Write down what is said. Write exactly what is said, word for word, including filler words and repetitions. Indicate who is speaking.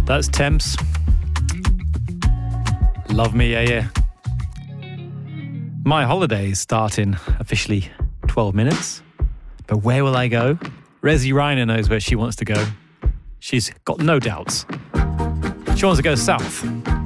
Speaker 1: That's Temps. Love me, yeah, yeah. My holidays start in officially twelve minutes. But where will I go? Resi Reiner knows where she wants to go. She's got no doubts. She wants to go south.